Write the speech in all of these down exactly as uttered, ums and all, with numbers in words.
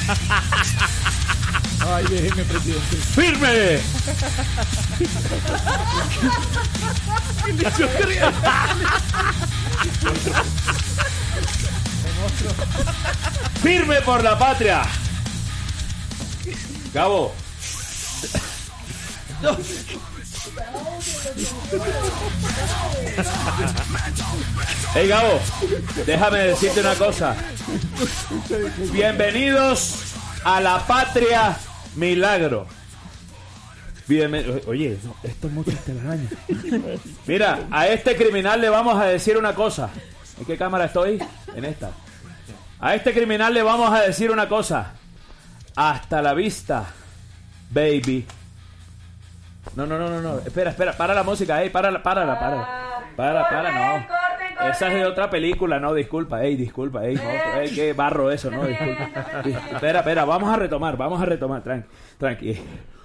Ay, déjeme, presidente. ¡Firme! ¡Firme por la patria! Gabo. Hey Gabo, déjame decirte una cosa. Bienvenidos a la patria milagro. Bienven- Oye, esto es mucho telaraña. Mira, a este criminal le vamos a decir una cosa. ¿En qué cámara estoy? En esta. A este criminal le vamos a decir una cosa. Hasta la vista, baby. No, no, no, no, no. Espera, espera, para la música, ey, para, para, para, para, para, para, no. Esa es de otra película, no, disculpa, ey, disculpa, ey, no, ey, qué barro eso, no, disculpa. Espera, espera, vamos a retomar, vamos a retomar, tranqui, tranqui.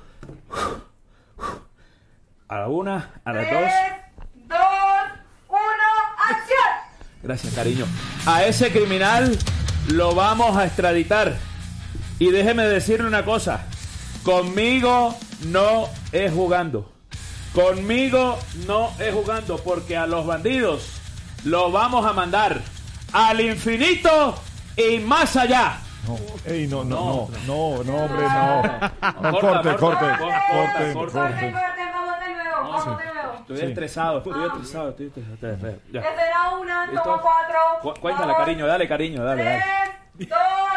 A la una, a las dos. dos, uno, ¡acción! Gracias, cariño. A ese criminal lo vamos a extraditar. Y déjeme decirle una cosa. Conmigo no es jugando. Conmigo no es jugando. Porque a los bandidos los vamos a mandar al infinito y más allá. No, ey, no, no, no, no, no, hombre, No, no. No, corte, corte, corte, Corte, corte. corte, vamos de nuevo, vamos de nuevo. Estoy Sí. estresado, estoy estresado, estoy estresado. Ya. Que será una, ¿Listo? toma cuatro. Cu- Cuéntale, cariño, dale, cariño, dale, dale. Tres, dos,